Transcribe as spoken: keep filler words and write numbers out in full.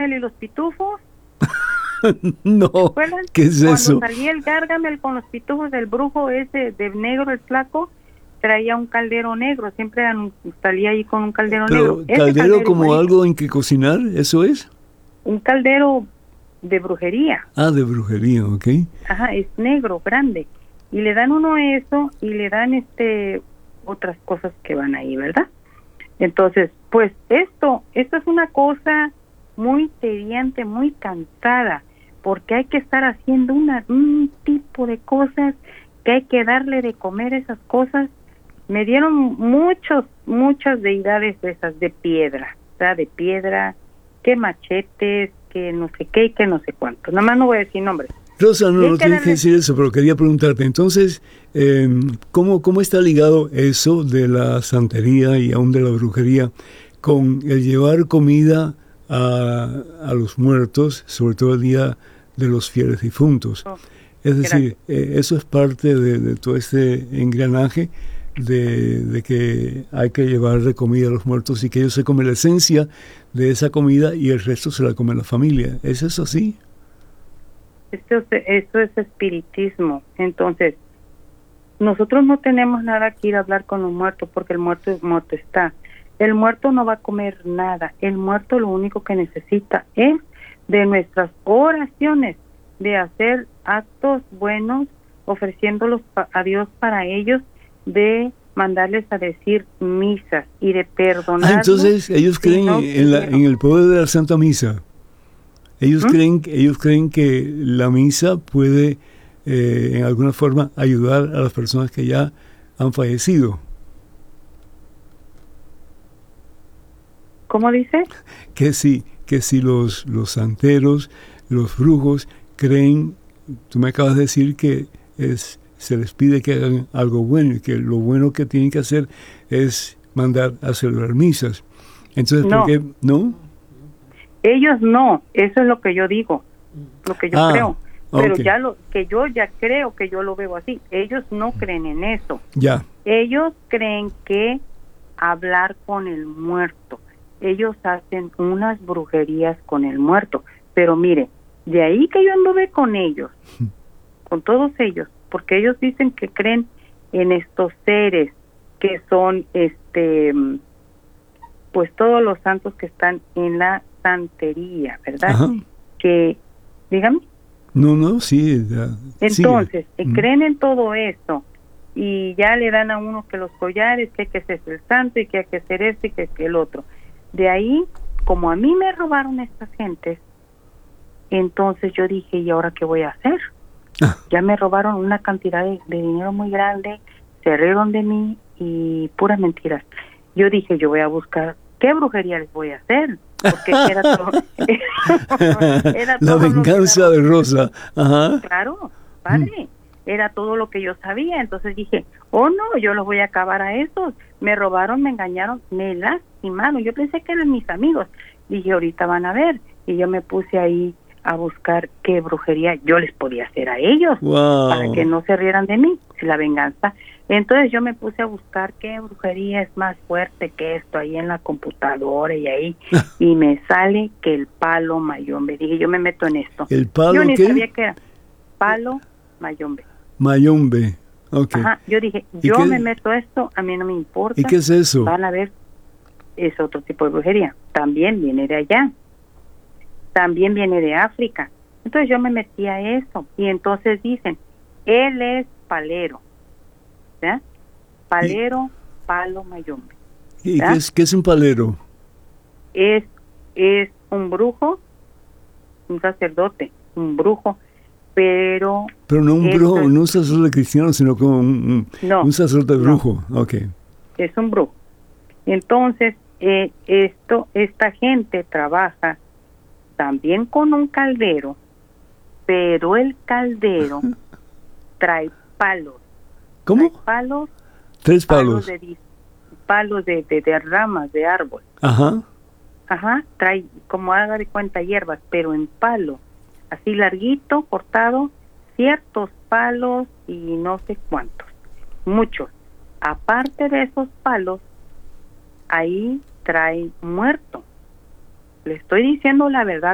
Gargamel y los pitufos. No, ¿Se acuerdan? ¿qué es Cuando eso? salía el Gargamel con los pitufos, del brujo ese de negro, el flaco, traía un caldero negro, siempre eran- salía ahí con un caldero Pero negro. Ese caldero como igualito. algo en que cocinar, ¿eso es? Un caldero de brujería. Ah, de brujería, ok. Ajá, es negro, grande. Y le dan uno eso y le dan este otras cosas que van ahí, ¿verdad? Entonces, pues esto, esto es una cosa muy tediante, muy cansada, porque hay que estar haciendo una, un tipo de cosas que hay que darle de comer esas cosas. Me dieron muchos, muchas deidades de esas de piedra, ¿verdad? De piedra, que machetes, que no sé qué y que no sé cuánto. Nada más no voy a decir nombres. Rosa, no, Y hay no que tienes que darle- decir eso, pero quería preguntarte, entonces, eh, ¿cómo, ¿cómo está ligado eso de la santería y aún de la brujería con el llevar comida a, a los muertos, sobre todo el día de los fieles difuntos? Oh, Es decir, eh, eso es parte de, de todo este engranaje de, de que hay que llevarle comida a los muertos y que ellos se comen la esencia de esa comida y el resto se la come la familia. ¿Es eso así? Esto, es- esto es espiritismo. Entonces, nosotros no tenemos nada que ir a hablar con un muerto porque el muerto es muerto está. El muerto no va a comer nada. El muerto lo único que necesita es de nuestras oraciones, de hacer actos buenos, ofreciéndolos pa- a Dios para ellos, de mandarles a decir misas y de perdonar. Ah, entonces ellos creen no en, la- en el poder de la Santa Misa. Ellos ¿Mm? creen, ellos creen que la misa puede, eh, en alguna forma, ayudar a las personas que ya han fallecido. ¿Cómo dice? Que si, que si los, los santeros, los brujos, creen, tú me acabas de decir que es, se les pide que hagan algo bueno y que lo bueno que tienen que hacer es mandar a celebrar misas. Entonces, No. ¿por qué no? Ellos no, eso es lo que yo digo, lo que yo Ah, creo. Pero ok. ya lo que yo ya creo que yo lo veo así. Ellos no creen en eso. Ya. Ellos creen que hablar con el muerto. Ellos hacen unas brujerías con el muerto. Pero mire, de ahí que yo anduve con ellos, con todos ellos, porque ellos dicen que creen en estos seres que son, este, pues todos los santos que están en la santería, ¿verdad? Ajá. Que, dígame. No, no, sí. Ya, Entonces, sigue. eh, Mm. creen en todo eso y ya le dan a uno que los collares, que hay que ser el santo y que hay que hacer esto y que, que el otro. De ahí, como a mí me robaron estas gentes, entonces yo dije, ¿y ahora qué voy a hacer? Ah. Ya me robaron una cantidad de, de dinero muy grande, se rieron de mí y puras mentiras. Yo dije, yo voy a buscar qué brujería les voy a hacer, porque era todo, era La todo lo que venganza la- de Rosa. Ajá. Claro, padre, era todo lo que yo sabía. Entonces dije, oh no, yo los voy a acabar a esos. Me robaron, me engañaron, me lastimaron. Yo pensé que eran mis amigos. Dije, ahorita van a ver. Y yo me puse ahí a buscar qué brujería yo les podía hacer a ellos, Wow. para que no se rieran de mí, la venganza. Entonces yo me puse a buscar qué brujería es más fuerte que esto ahí en la computadora y ahí, y me sale que el palo mayombe. Dije, yo me meto en esto. ¿El palo Yo ni qué? sabía que era palo mayombe. Mayombe. Ok. Ajá, yo dije, ¿Y yo qué- me meto a esto, a mí no me importa. ¿Y qué es eso? Van a ver, es otro tipo de brujería. También viene de allá. También viene de África. Entonces yo me metí a eso. Y entonces dicen, él es palero. ¿Ya? Palero, palo mayombe. ¿Y ¿Ya? qué es, qué es un palero? Es, es un brujo, un sacerdote, un brujo, pero... Pero no un Eso brujo, es- no un sacerdote cristiano, sino como un, un, No, un sacerdote no. brujo. Ok. es un brujo. Entonces, eh, esto, esta gente trabaja también con un caldero, pero el caldero trae palos. ¿Cómo? Trae palos, Tres palos palos. de dis- palos de, de, de ramas de árbol. Ajá. Ajá, trae como haga de cuenta hierbas, pero en palo, así larguito, cortado, ciertos palos y no sé cuántos, muchos. Aparte de esos palos, ahí trae muerto. Le estoy diciendo la verdad.